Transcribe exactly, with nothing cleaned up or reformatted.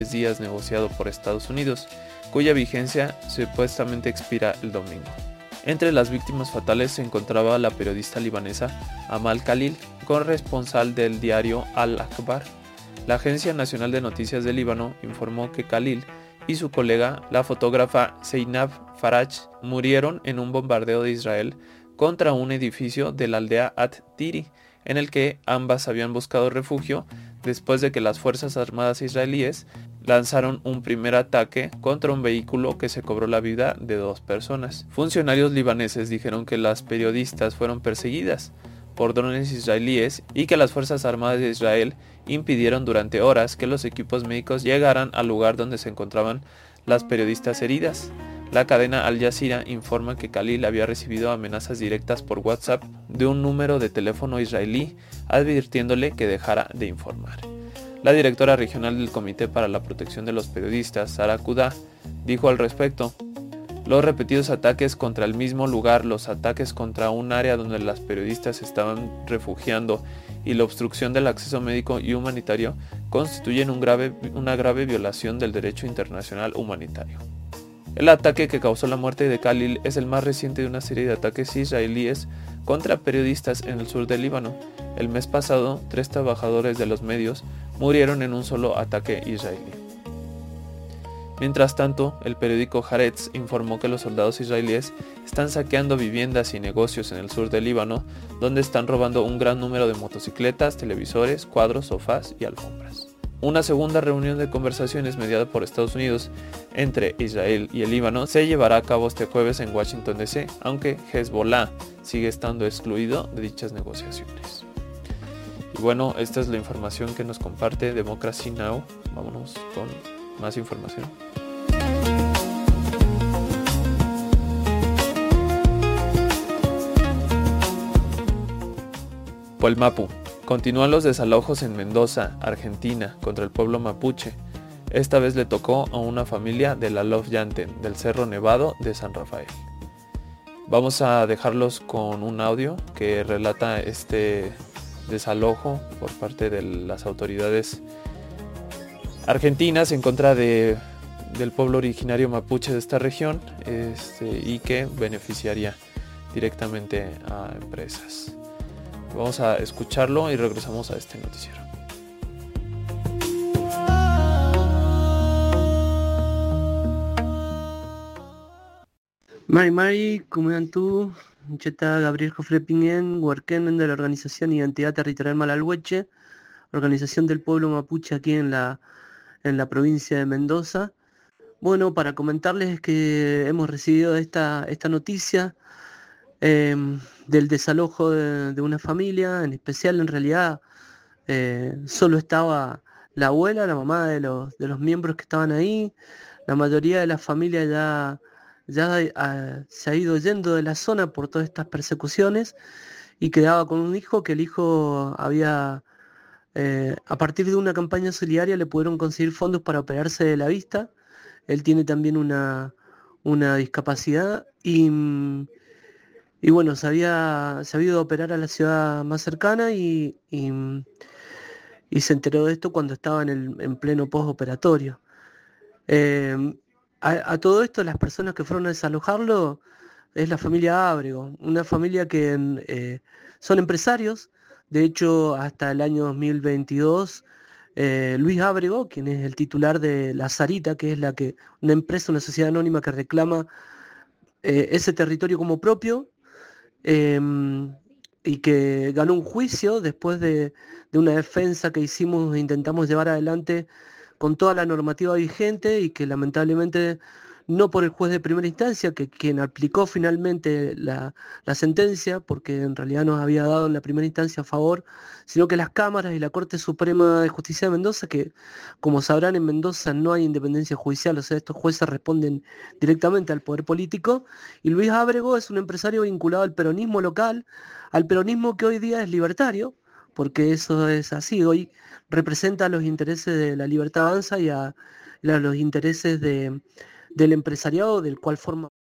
días negociado por Estados Unidos, cuya vigencia supuestamente expira el domingo. Entre las víctimas fatales se encontraba la periodista libanesa Amal Khalil, corresponsal del diario Al-Akhbar. La Agencia Nacional de Noticias de Líbano informó que Khalil y su colega, la fotógrafa Zeinab Faraj, murieron en un bombardeo de Israel contra un edificio de la aldea At-Tiri, en el que ambas habían buscado refugio después de que las Fuerzas Armadas israelíes lanzaron un primer ataque contra un vehículo que se cobró la vida de dos personas. Funcionarios libaneses dijeron que las periodistas fueron perseguidas por drones israelíes y que las Fuerzas Armadas de Israel impidieron durante horas que los equipos médicos llegaran al lugar donde se encontraban las periodistas heridas. La cadena Al Jazeera informa que Khalil había recibido amenazas directas por WhatsApp de un número de teléfono israelí, advirtiéndole que dejara de informar. La directora regional del Comité para la Protección de los Periodistas, Sara Kudá, dijo al respecto: los repetidos ataques contra el mismo lugar, los ataques contra un área donde las periodistas estaban refugiando y la obstrucción del acceso médico y humanitario constituyen un grave, una grave violación del derecho internacional humanitario. El ataque que causó la muerte de Khalil es el más reciente de una serie de ataques israelíes contra periodistas en el sur del Líbano. El mes pasado, tres trabajadores de los medios murieron en un solo ataque israelí. Mientras tanto, el periódico Haaretz informó que los soldados israelíes están saqueando viviendas y negocios en el sur del Líbano, donde están robando un gran número de motocicletas, televisores, cuadros, sofás y alfombras. Una segunda reunión de conversaciones mediada por Estados Unidos entre Israel y el Líbano se llevará a cabo este jueves en Washington D C, aunque Hezbollah sigue estando excluido de dichas negociaciones. Y bueno, esta es la información que nos comparte Democracy Now! Vámonos con más información. Puelmapu. Continúan los desalojos en Mendoza, Argentina, contra el pueblo mapuche. Esta vez le tocó a una familia de la Lofyanten, del Cerro Nevado de San Rafael. Vamos a dejarlos con un audio que relata este desalojo por parte de las autoridades argentinas en contra de, del pueblo originario mapuche de esta región, este, y que beneficiaría directamente a empresas. Vamos a escucharlo y regresamos a este noticiero. Mari Mari, ¿cómo tú? Cheta Gabriel Jofre Piñén, huarquén de la Organización Identidad Territorial Malalhueche, organización del pueblo mapuche aquí en la, en la provincia de Mendoza. Bueno, para comentarles que hemos recibido esta, esta noticia eh, del desalojo de, de una familia, en especial en realidad eh, solo estaba la abuela, la mamá de los, de los miembros que estaban ahí. La mayoría de la familia ya, ya uh, se ha ido yendo de la zona por todas estas persecuciones y quedaba con un hijo que el hijo había, eh, a partir de una campaña solidaria le pudieron conseguir fondos para operarse de la vista. Él tiene también una, una discapacidad y, y bueno, se había, se había ido a operar a la ciudad más cercana y, y, y se enteró de esto cuando estaba en, el, en pleno postoperatorio. Eh, a, a todo esto, las personas que fueron a desalojarlo es la familia Ábrego, una familia que eh, son empresarios. De hecho, hasta el año dos mil veintidós, eh, Luis Ábrego, quien es el titular de La Sarita, que es la que, una empresa, una sociedad anónima que reclama eh, ese territorio como propio, eh, y que ganó un juicio después de, de una defensa que hicimos e intentamos llevar adelante con toda la normativa vigente y que lamentablemente no por el juez de primera instancia, que quien aplicó finalmente la, la sentencia, porque en realidad nos había dado en la primera instancia a favor, sino que las cámaras y la Corte Suprema de Justicia de Mendoza, que como sabrán en Mendoza no hay independencia judicial, o sea, estos jueces responden directamente al poder político, y Luis Ábrego es un empresario vinculado al peronismo local, al peronismo que hoy día es libertario, porque eso es así, hoy representa los intereses de la Libertad Avanza y a, a los intereses de, del empresariado del cual forma